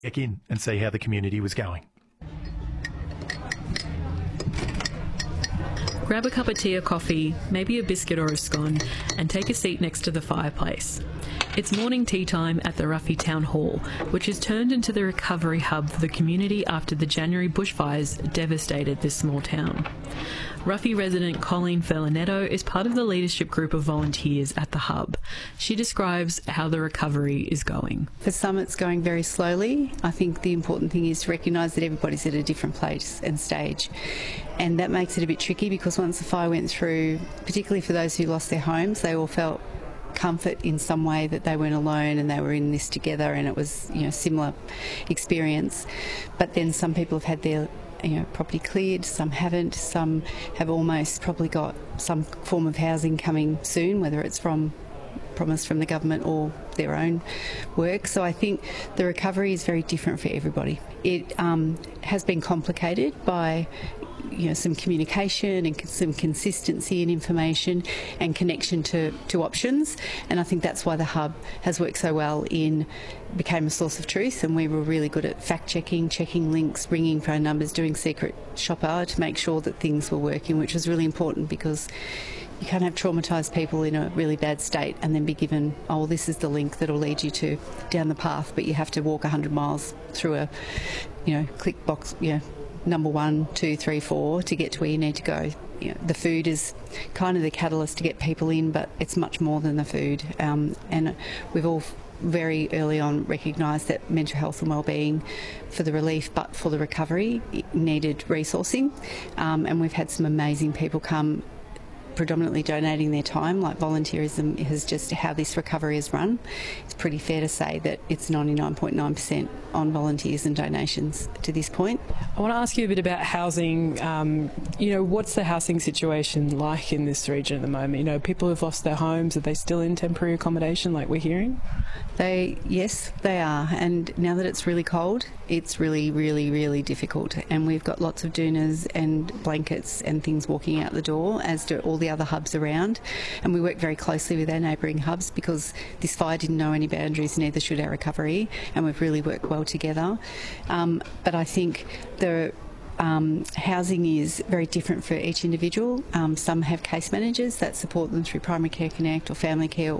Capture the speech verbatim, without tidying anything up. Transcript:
check in and see how the community was going. Grab a cup of tea or coffee, maybe a biscuit or a scone, and take a seat next to the fireplace. It's morning tea time at the Ruffey Town Hall, which has turned into the recovery hub for the community after the January bushfires devastated this small town. Ruffey resident Colleen Ferlinetto is part of the leadership group of volunteers at the hub. She describes how the recovery is going. For some it's going very slowly. I think the important thing is to recognise that everybody's at a different place and stage. And that makes it a bit tricky because once the fire went through, particularly for those who lost their homes, they all felt comfort in some way that they weren't alone and they were in this together, and it was, you know, similar experience. But then some people have had their you know, property cleared, some haven't, some have almost probably got some form of housing coming soon, whether it's from promise from the government or their own work. So I think the recovery is very different for everybody. It um, has been complicated by you know, some communication and some consistency in information and connection to, to options, and I think that's why the hub has worked so well in became a source of truth, and we were really good at fact-checking, checking links, ringing phone numbers, doing secret shopper to make sure that things were working, which was really important because you can't have traumatised people in a really bad state and then be given, oh, this is the link that will lead you to down the path, but you have to walk one hundred miles through a, you know, click box, you know, number one, two, three, four to get to where you need to go. You know, the food is kind of the catalyst to get people in, but it's much more than the food. Um, and we've all very early on recognised that mental health and wellbeing for the relief but for the recovery needed resourcing. Um, and we've had some amazing people come predominantly donating their time, like volunteerism is just how this recovery is run. It's pretty fair to say that it's ninety-nine point nine percent on volunteers and donations to this point. I want to ask you a bit about housing. Um, you know, what's the housing situation like in this region at the moment? You know, people who've lost their homes, are they still in temporary accommodation like we're hearing? They, yes, they are. And now that it's really cold, it's really, really, really difficult. And we've got lots of doonas and blankets and things walking out the door, as do all the other hubs around. And we work very closely with our neighbouring hubs because this fire didn't know any boundaries, neither should our recovery, and we've really worked well together. Um, but I think the Um, housing is very different for each individual. Um, some have case managers that support them through Primary Care Connect or Family Care